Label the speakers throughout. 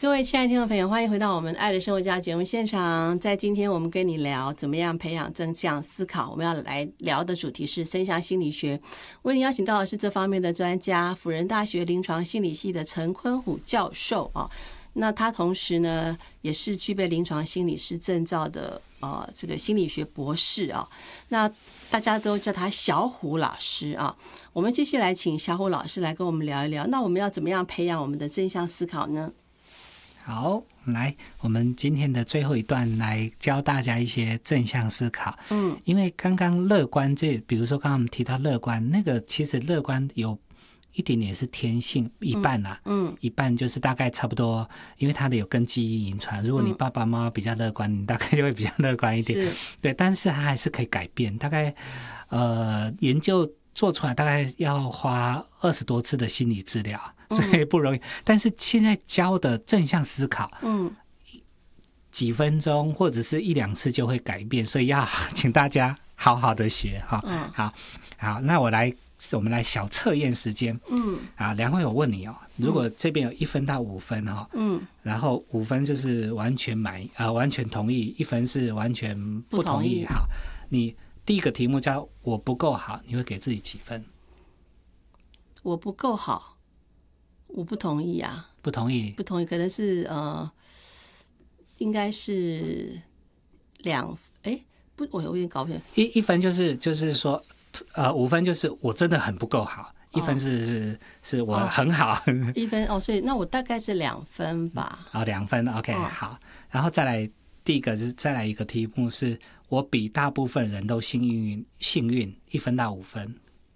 Speaker 1: 各位亲爱的听众朋友，欢迎回到我们爱的生活家节目现场。在今天我们跟你聊怎么样培养正向思考，我们要来聊的主题是正向心理学。为您邀请到的是这方面的专家，辅仁大学临床心理系的陈坤虎教授啊。那他同时呢也是具备临床心理师证照的这个心理学博士啊。那大家都叫他小虎老师啊。我们继续来请小虎老师来跟我们聊一聊，那我们要怎么样培养我们的正向思考呢？
Speaker 2: 好，来，我们今天的最后一段来教大家一些正向思考。因为刚刚乐观比如说刚刚我们提到乐观，那个其实乐观有一点点是天性，一半啊，一半就是大概差不多，因为它的有跟基因遗传。如果你爸爸妈妈比较乐观，你大概就会比较乐观一点，对，但是它还是可以改变。大概研究做出来大概要花20多次的心理治疗，所以不容易。但是现在教的正向思考，几分钟或者是1-2次就会改变，所以要请大家好好的学哈。好，那我们来小测验时间。两位我问你哦，如果这边有1分到5分哈，然后5分就是完全完全同意，1分是完全不同意。好，你第一个题目叫我不够好，你会给自己几分？
Speaker 1: 我不够好，我不同意啊。不同意，可能是应该是我有点搞不清。
Speaker 2: 一分就是说5分就是我真的很不够好，1分是我很好。
Speaker 1: 1分所以那我大概是2分吧。
Speaker 2: 2分 OK。好，然后再来第一个就是再来一个题目是我比大部分人都幸运，1分到5分。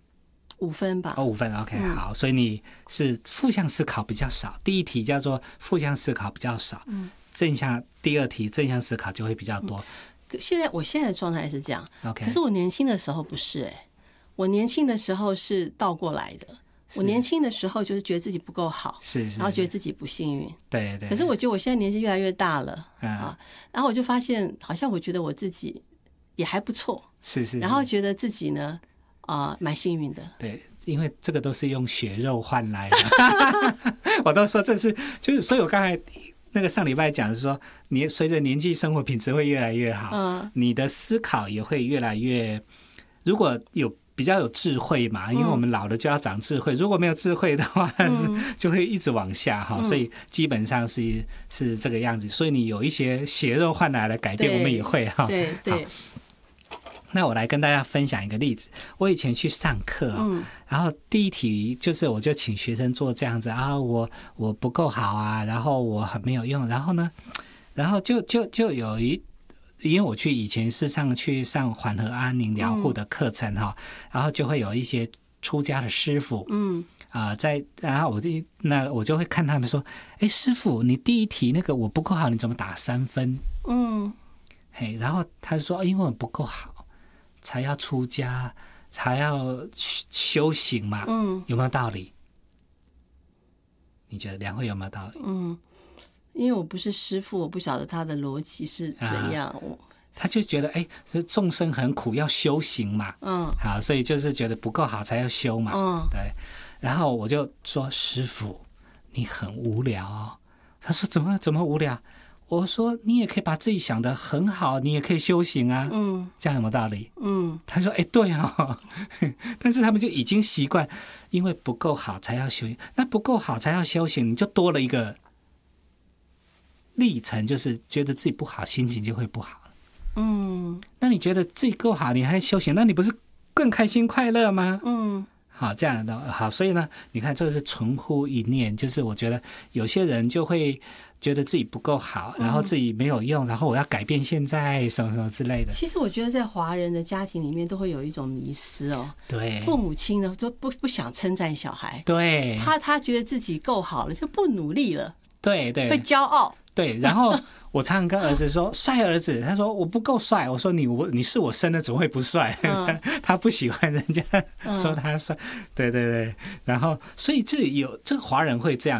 Speaker 1: 5分吧。
Speaker 2: 5分 OK。好，所以你是负向思考比较少。第一题叫做负向思考比较少，第二题正向思考就会比较多。
Speaker 1: 我现在的状态是这样。
Speaker 2: OK。
Speaker 1: 可是我年轻的时候不是我年轻的时候是倒过来的。我年轻的时候就是觉得自己不够好，然后觉得自己不幸运。
Speaker 2: 对。
Speaker 1: 可是我觉得我现在年纪越来越大了然后我就发现好像我觉得我自己也还不错，是然后觉得自己呢蛮幸运的。
Speaker 2: 对，因为这个都是用血肉换来的。我都说这是就是，所以我刚才那个上礼拜讲的是说，你随着年纪生活品质会越来越好，你的思考也会越来越，如果比较有智慧嘛，因为我们老了就要长智慧，如果没有智慧的话就会一直往下所以基本上是这个样子。所以你有一些血肉换来的改变，我们也会对。那我来跟大家分享一个例子。我以前去上课然后第一题就是我就请学生做这样子我不够好然后我很没有用，然后就有因为我以前是去上缓和安宁疗护的课程然后就会有一些出家的师傅然后我就会看他们说，师傅你第一题那个我不够好你怎么打3分？然后他就说因为我不够好才要出家，才要修行嘛。有没有道理？你觉得两位有没有道理？
Speaker 1: 因为我不是师傅，我不晓得他的逻辑是怎样。
Speaker 2: 他就觉得众生很苦，要修行嘛。好，所以就是觉得不够好才要修嘛。对。然后我就说师傅，你很无聊他说怎么无聊？我说你也可以把自己想得很好，你也可以修行啊。这样有没有道理？他说对但是他们就已经习惯，因为不够好才要修行，那不够好才要修行，你就多了一个历程，就是觉得自己不好，心情就会不好。那你觉得自己够好，你还修行，那你不是更开心快乐吗？好，这样的好，所以呢，你看这个是存乎一念，就是我觉得有些人就会觉得自己不够好，然后自己没有用，然后我要改变现在什么什么之类的。
Speaker 1: 其实我觉得在华人的家庭里面都会有一种迷思
Speaker 2: 对，
Speaker 1: 父母亲呢都不想称赞小孩，
Speaker 2: 对，他
Speaker 1: 觉得自己够好了就不努力了，
Speaker 2: 对，会
Speaker 1: 骄傲。
Speaker 2: 对，然后我常常跟儿子说帅儿子，他说我不够帅，我说你是我生的怎么会不帅？他不喜欢人家说他帅。对，然后所以这个华人会这样。